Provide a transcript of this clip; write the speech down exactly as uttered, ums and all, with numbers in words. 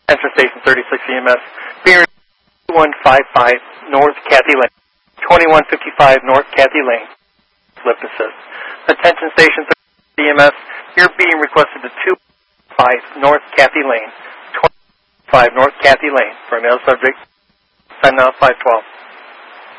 Enter Station thirty-six E M S. Bearing twenty-one fifty-five North Cathy Lane. twenty-one fifty-five North Cathy Lane. Lift assist. Attention Station thirty-six E M S. You're being requested to two five North Cathy Lane. twenty-five North Cathy Lane. For a male subject. Time now five twelve.